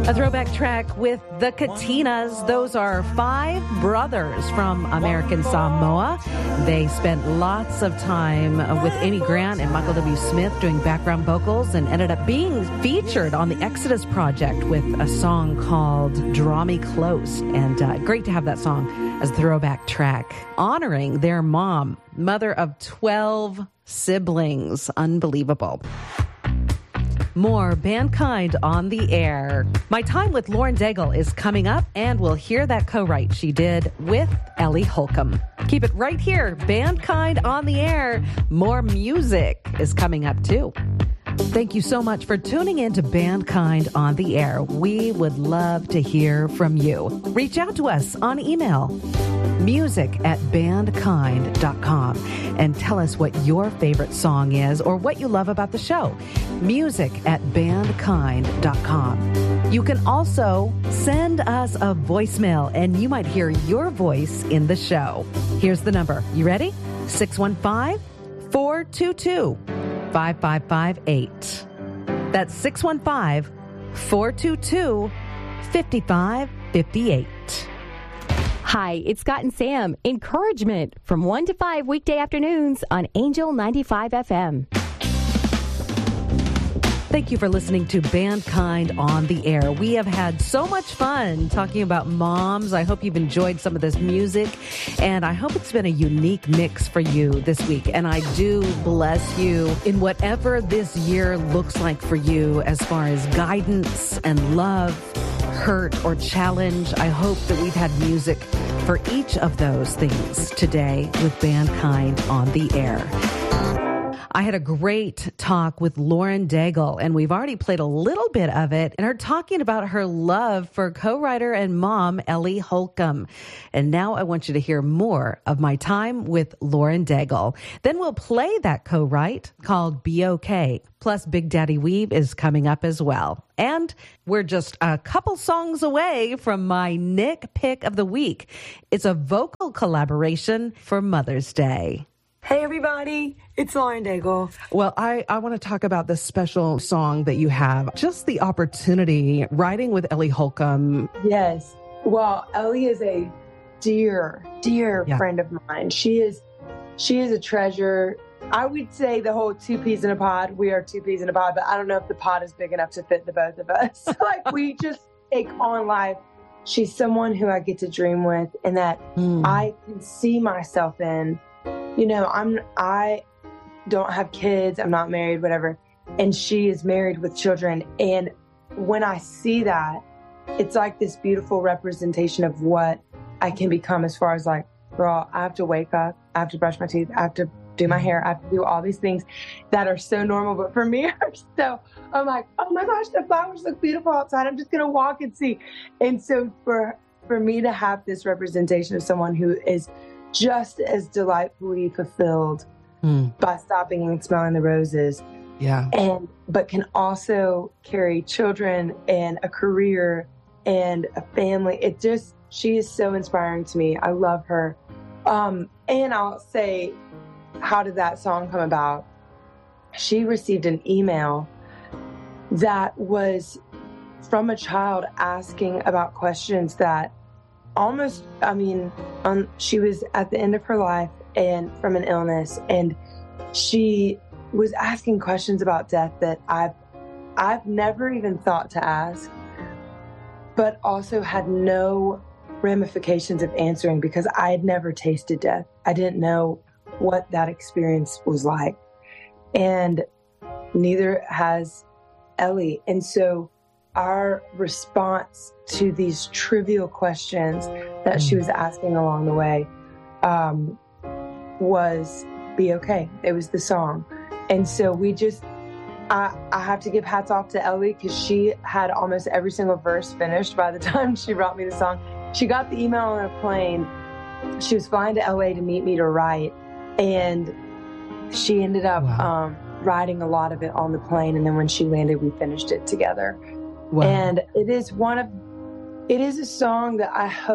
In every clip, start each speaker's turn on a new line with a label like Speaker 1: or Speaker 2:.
Speaker 1: A throwback track with the Katinas. Those are 5 brothers from American Samoa. They spent lots of time with Amy Grant and Michael W. Smith doing background vocals and ended up being featured on the Exodus Project with a song called Draw Me Close. And great to have that song as a throwback track, honoring their mom, mother of 12 siblings. Unbelievable. More Bandkind on the air. My time with Lauren Daigle is coming up, and we'll hear that co-write she did with Ellie Holcomb. Keep it right here. Bandkind on the air. More music is coming up, too. Thank you so much for tuning in to Bandkind on the air. We would love to hear from you. Reach out to us on email, music@bandkind.com, and tell us what your favorite song is or what you love about the show. music@bandkind.com. You can also send us a voicemail, and you might hear your voice in the show. Here's the number. You ready? 615-422-5558. That's 615-422-5558.
Speaker 2: Hi, it's Scott and Sam. Encouragement from 1 to 5 weekday afternoons on Angel 95 FM.
Speaker 1: Thank you for listening to Bandkind on the air. We have had so much fun talking about moms. I hope you've enjoyed some of this music, and I hope it's been a unique mix for you this week. And I do bless you in whatever this year looks like for you as far as guidance and love, hurt, or challenge. I hope that we've had music for each of those things today with Bandkind on the air. I had a great talk with Lauren Daigle, and we've already played a little bit of it, and her talking about her love for co-writer and mom, Ellie Holcomb. And now I want you to hear more of my time with Lauren Daigle. Then we'll play that co-write called Be Okay. Plus, Big Daddy Weave is coming up as well. And we're just a couple songs away from my Nick Pick of the Week. It's a vocal collaboration for Mother's Day.
Speaker 3: Hey everybody, it's Lauren Daigle.
Speaker 4: Well, I want to talk about this special song that you have. Just the opportunity, writing with Ellie Holcomb.
Speaker 3: Yes. Well, Ellie is a dear friend of mine. She is a treasure. I would say the whole 2 peas in a pod. We are 2 peas in a pod, but I don't know if the pod is big enough to fit the both of us. Like, we just take on life. She's someone who I get to dream with and that I can see myself in. You know, I don't have kids, I'm not married, whatever. And she is married with children. And when I see that, it's like this beautiful representation of what I can become as far as like, girl, I have to wake up, I have to brush my teeth, I have to do my hair, I have to do all these things that are so normal, but for me are so, I'm like, oh my gosh, the flowers look beautiful outside. I'm just going to walk and see. And so for me to have this representation of someone who is just as delightfully fulfilled by stopping and smelling the roses.
Speaker 4: Yeah.
Speaker 3: But can also carry children and a career and a family. She is so inspiring to me. I love her. And I'll say, how did that song come about? She received an email that was from a child asking about questions that she was at the end of her life and from an illness, and she was asking questions about death that I've never even thought to ask, but also had no ramifications of answering because I had never tasted death. I didn't know what that experience was like, and neither has Ellie. And so our response to these trivial questions that she was asking along the way was Be Okay. It was the song. And so I have to give hats off to Ellie because she had almost every single verse finished by the time she brought me the song. She got the email on a plane. She was flying to LA to meet me to write. And she ended up writing a lot of it on the plane. And then when she landed, we finished it together. Wow. And it is a song that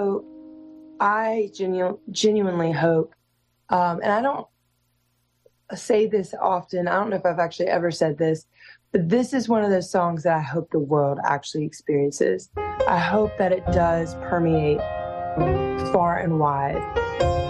Speaker 3: I genuinely hope, and I don't say this often. I don't know if I've actually ever said this, But this is one of those songs that I hope the world actually experiences. I hope that it does permeate far and wide.